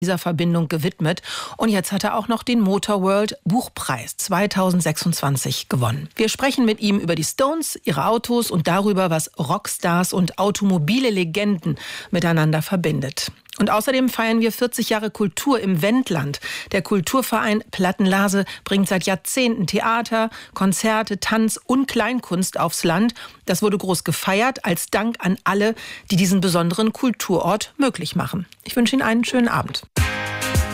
dieser Verbindung gewidmet. Und jetzt hat er auch noch den Motorworld Buchpreis 2026 gewonnen. Wir sprechen mit ihm über die Stones, ihre Autos und darüber, was Rockstars und automobile Legenden miteinander verbindet. Und außerdem feiern wir 40 Jahre Kultur im Wendland. Der Kulturverein Plattenlase bringt seit Jahrzehnten Theater, Konzerte, Tanz und Kleinkunst aufs Land. Das wurde groß gefeiert als Dank an alle, die diesen besonderen Kulturort möglich machen. Ich wünsche Ihnen einen schönen Abend.